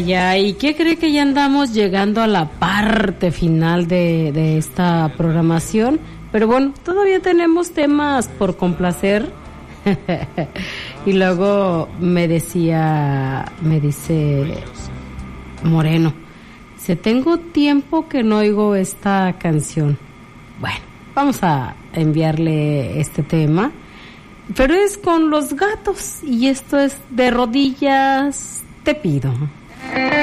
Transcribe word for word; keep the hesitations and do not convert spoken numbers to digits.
ay, ay. ¿Y qué cree que ya andamos llegando a la parte final de, de esta programación? Pero bueno, todavía tenemos temas por complacer. Y luego me decía, me dice Moreno, dice, tengo tiempo que no oigo esta canción. Bueno, vamos a enviarle este tema, pero es con Los Gatos y esto es De Rodillas Te Pido.